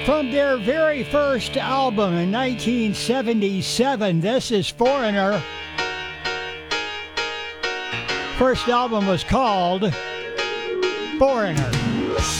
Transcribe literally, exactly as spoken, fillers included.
From their very first album in nineteen seventy-seven, this is Foreigner. First album was called Foreigner.